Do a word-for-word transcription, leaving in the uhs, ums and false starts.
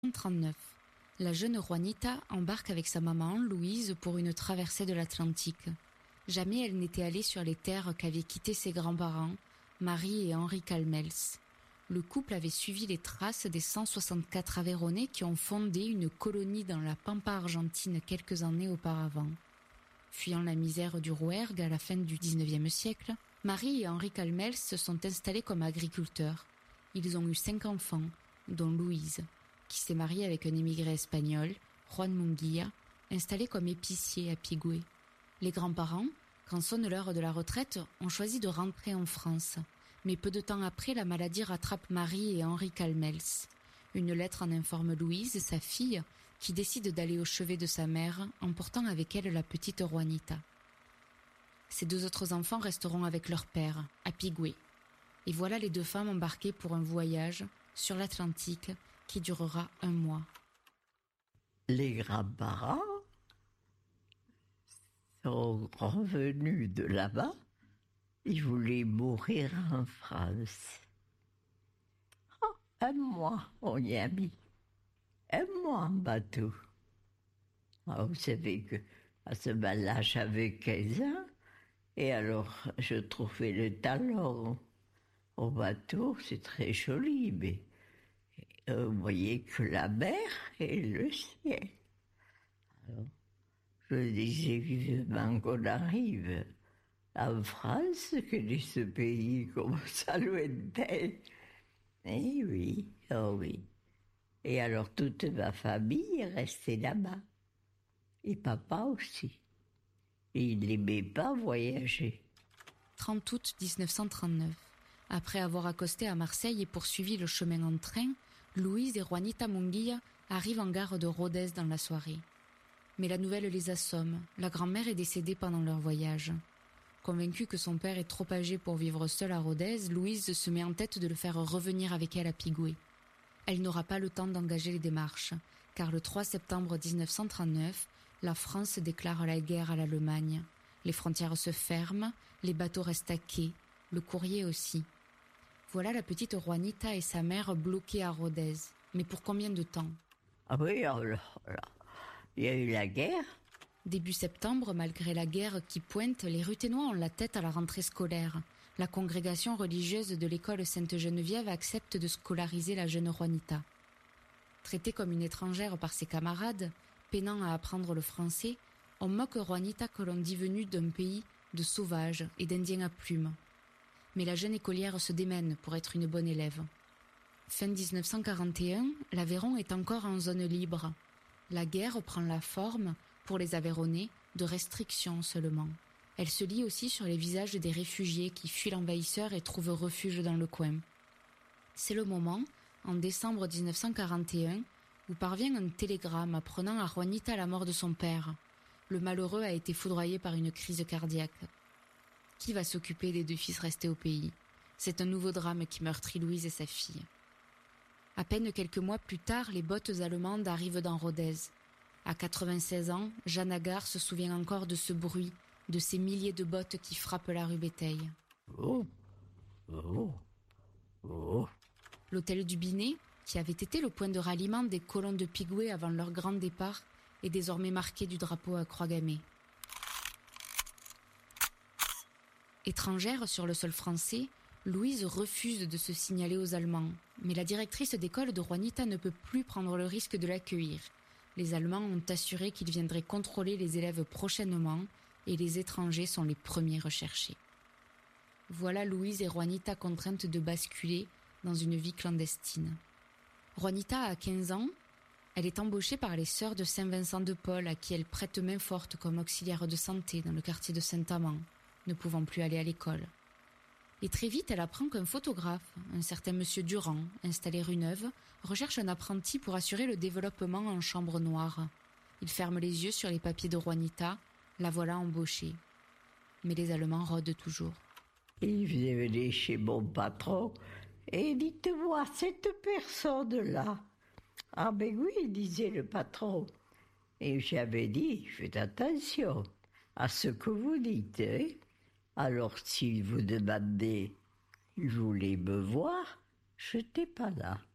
trente-neuf, la jeune Juanita embarque avec sa maman, Louise, pour une traversée de l'Atlantique. Jamais elle n'était allée sur les terres qu'avaient quittées ses grands-parents, Marie et Henri Calmels. Le couple avait suivi les traces des cent soixante-quatre Aveyronais qui ont fondé une colonie dans la Pampa argentine quelques années auparavant. Fuyant la misère du Rouergue à la fin du dix-neuvième siècle, Marie et Henri Calmels se sont installés comme agriculteurs. Ils ont eu cinq enfants, dont Louise, qui s'est mariée avec un émigré espagnol, Juan Munguia, installé comme épicier à Pigüé. Les grands-parents, quand sonne l'heure de la retraite, ont choisi de rentrer en France. Mais peu de temps après, la maladie rattrape Marie et Henri Calmels. Une lettre en informe Louise, sa fille, qui décide d'aller au chevet de sa mère, emportant avec elle la petite Juanita. Ces deux autres enfants resteront avec leur père, à Pigüé. Et voilà les deux femmes embarquées pour un voyage sur l'Atlantique qui durera un mois. Les grands-parents sont revenus de là-bas. Ils voulaient mourir en France. Oh, un mois, on y a mis. Un mois en bateau. Oh, vous savez que à ce moment-là, j'avais quinze ans. Et alors, je trouvais le talon au bateau, c'est très joli, mais euh, vous voyez que la mer et le ciel. Alors, je disais vivement qu'on arrive en France, que de ce pays comme ça lointain. Eh oui, oh oui. Et alors toute ma famille est restée là-bas. Et papa aussi. Et il n'aimait pas voyager. trente août dix-neuf cent trente-neuf. Après avoir accosté à Marseille et poursuivi le chemin en train, Louise et Juanita Munguia arrivent en gare de Rodez dans la soirée. Mais la nouvelle les assomme. La grand-mère est décédée pendant leur voyage. Convaincue que son père est trop âgé pour vivre seul à Rodez, Louise se met en tête de le faire revenir avec elle à Pigüé. Elle n'aura pas le temps d'engager les démarches, car le trois septembre dix-neuf cent trente-neuf, la France déclare la guerre à l'Allemagne. Les frontières se ferment, les bateaux restent à quai, le courrier aussi. Voilà la petite Juanita et sa mère bloquées à Rodez. Mais pour combien de temps ? Ah oui, alors, là, il y a eu la guerre. Début septembre, malgré la guerre qui pointe, les Ruthénois ont la tête à la rentrée scolaire. La congrégation religieuse de l'école Sainte-Geneviève accepte de scolariser la jeune Juanita. Traitée comme une étrangère par ses camarades, peinant à apprendre le français, on moque Juanita que l'on dit venue d'un pays de sauvages et d'indiens à plumes. Mais la jeune écolière se démène pour être une bonne élève. Fin dix-neuf cent quarante et un, l'Aveyron est encore en zone libre. La guerre prend la forme, pour les Aveyronnais, de restrictions seulement. Elle se lit aussi sur les visages des réfugiés qui fuient l'envahisseur et trouvent refuge dans le coin. C'est le moment, en décembre dix-neuf cent quarante et un, où parvient un télégramme apprenant à Juanita la mort de son père. Le malheureux a été foudroyé par une crise cardiaque. Qui va s'occuper des deux fils restés au pays ? C'est un nouveau drame qui meurtrit Louise et sa fille. À peine quelques mois plus tard, les bottes allemandes arrivent dans Rodez. À quatre-vingt-seize ans, Jeanne Agar se souvient encore de ce bruit, de ces milliers de bottes qui frappent la rue Béteille. Oh, oh, oh. L'hôtel du Binet, qui avait été le point de ralliement des colons de Pigüé avant leur grand départ, est désormais marqué du drapeau à croix gammée. Étrangère sur le sol français, Louise refuse de se signaler aux Allemands, mais la directrice d'école de Juanita ne peut plus prendre le risque de l'accueillir. Les Allemands ont assuré qu'ils viendraient contrôler les élèves prochainement et les étrangers sont les premiers recherchés. Voilà Louise et Juanita contraintes de basculer dans une vie clandestine. Juanita a quinze ans, elle est embauchée par les sœurs de Saint-Vincent-de-Paul à qui elle prête main forte comme auxiliaire de santé dans le quartier de Saint-Amand, ne pouvant plus aller à l'école. Et très vite, elle apprend qu'un photographe, un certain monsieur Durand, installé rue Neuve, recherche un apprenti pour assurer le développement en chambre noire. Il ferme les yeux sur les papiers de Juanita, la voilà embauchée. Mais les Allemands rôdent toujours. Il venait chez mon patron et dites-moi, cette personne-là. Ah ben oui, disait le patron. Et j'avais dit, faites attention à ce que vous dites, hein. Alors, si vous demandez, il voulait me voir, je n'étais pas là.